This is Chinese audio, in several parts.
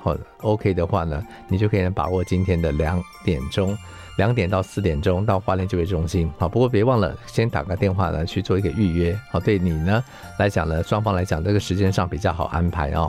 OK 的话呢，你就可以把握今天的2点到4点钟到花莲就业中心。好，不过别忘了先打个电话呢去做一个预约。好，对你呢来讲呢，双方来讲这个时间上比较好安排哦。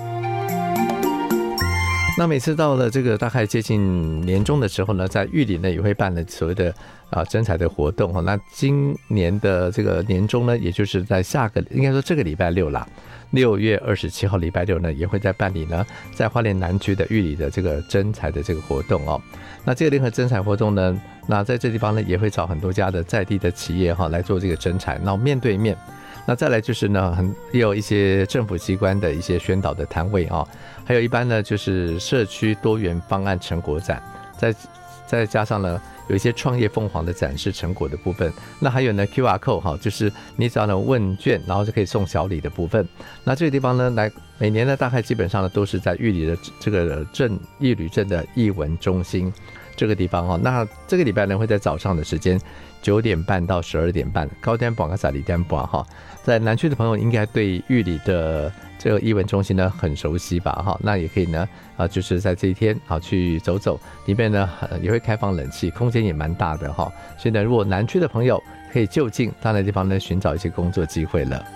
那每次到了这个大概接近年终的时候呢，在玉里呢也会办了所谓的征才的活动。那今年的这个年终呢，也就是在应该说这个礼拜六啦，6月27号礼拜六呢，也会在办理呢，在花莲南区的玉里的这个征才的这个活动哦。那这个联合征才活动呢，那在这地方呢也会找很多家的在地的企业来做这个征才，然后面对面。那再来就是呢，也有一些政府机关的一些宣导的摊位还有一般呢就是社区多元方案成果展，再加上呢有一些创业凤凰的展示成果的部分。那还有呢 QR code 就是你只要能问卷，然后就可以送小礼的部分。那这个地方呢，每年呢大概基本上呢都是在玉里的这个玉里镇的艺文中心这个地方那这个礼拜呢会在早上的时间9点半到12点半，高点半跟里点半在南区的朋友应该对玉里的这个艺文中心呢很熟悉吧那也可以呢就是在这一天去走走，里面呢也会开放冷气，空间也蛮大的所以呢如果南区的朋友可以就近到那地方呢寻找一些工作机会了。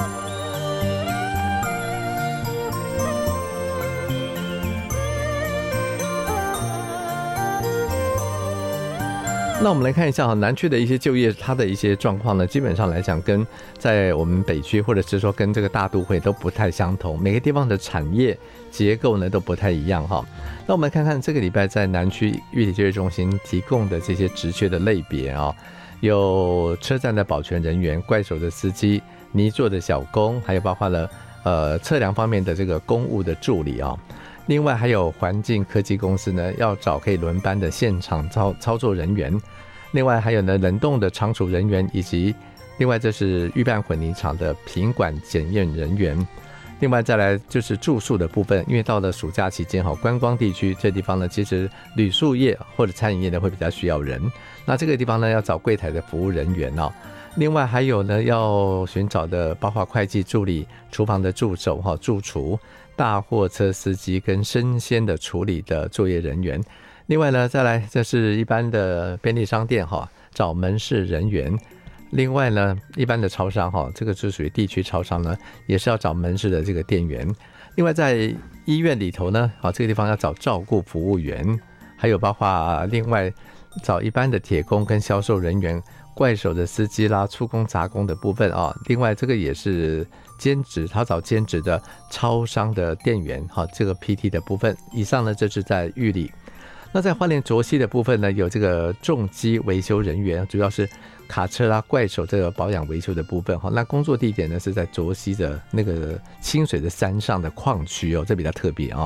那我们来看一下南区的一些就业它的一些状况呢，基本上来讲跟在我们北区或者是说跟这个大都会都不太相同，每个地方的产业结构呢都不太一样那我们看看这个礼拜在南区玉里就业中心提供的这些职缺的类别有车站的保全人员、怪手的司机、泥作的小工，还有包括了测量方面的这个公务的助理另外还有环境科技公司呢，要找可以轮班的现场操作人员。另外还有呢冷冻的仓储人员，以及另外这是预拌混凝厂的品管检验人员。另外再来就是住宿的部分，因为到了暑假期间观光地区这地方呢，其实旅宿业或者餐饮业呢会比较需要人。那这个地方呢要找柜台的服务人员另外还有呢要寻找的包括会计助理、厨房的助手助厨、大货车司机跟生鲜的处理的作业人员。另外呢再来这是一般的便利商店找门市人员。另外呢一般的超商这个是属于地区超商呢，也是要找门市的这个店员。另外在医院里头呢这个地方要找照顾服务员，还有包括另外找一般的铁工跟销售人员、怪手的司机啦、粗工杂工的部分另外这个也是兼职，他找兼职的超商的店员这个 PT 的部分。以上呢这是在玉里。那在花莲卓溪的部分呢，有这个重机维修人员，主要是卡车啦、怪手这个保养维修的部分那工作地点呢是在卓溪的那个清水的山上的矿区这比较特别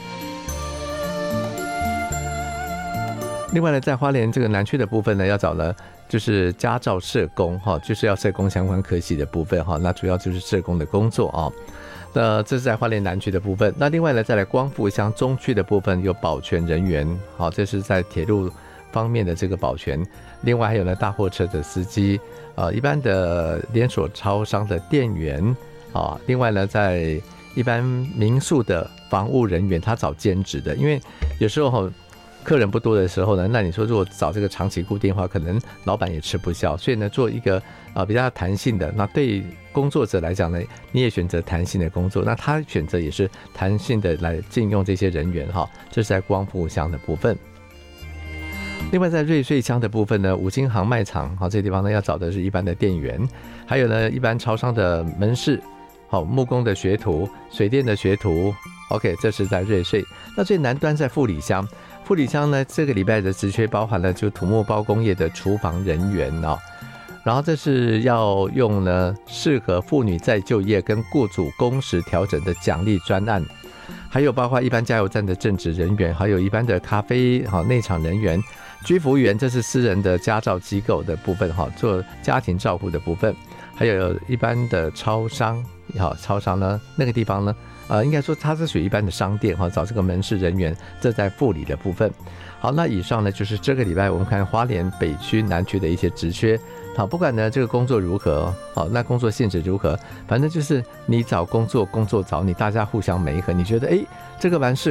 另外呢在花莲这个南区的部分呢，要找呢就是家照社工就是要社工相关科系的部分那主要就是社工的工作那这是在花莲南区的部分。那另外呢再来光复乡中区的部分有保全人员这是在铁路方面的这个保全。另外还有呢大货车的司机一般的连锁超商的店员另外呢在一般民宿的房务人员，他找兼职的，因为有时候客人不多的时候呢，那你说如果找这个长期固定的话，可能老板也吃不消，所以呢做一个比较弹性的。那对工作者来讲呢，你也选择弹性的工作，那他选择也是弹性的来聘用这些人员这是在光复乡的部分。另外在瑞穗乡的部分呢，五金行卖场这地方呢要找的是一般的店员，还有呢一般超商的门市，木工的学徒、水电的学徒。 OK， 这是在瑞穗。那最南端在富里乡，富里乡呢这个礼拜的职缺包含了就土木包工业的厨房人员然后这是要用呢适合妇女再就业跟雇主工时调整的奖励专案，还有包括一般加油站的正职人员，还有一般的咖啡内场人员、居服务员，这是私人的家照机构的部分做家庭照顾的部分，还有一般的超商超商呢那个地方呢应该说它是属于一般的商店找这个门市人员，这在富里的部分。好，那以上呢就是这个礼拜我们看花莲北区南区的一些职缺。好，不管呢这个工作如何，好，那工作性质如何，反正就是你找工作，工作找你，大家互相媒合，你觉得这个蛮适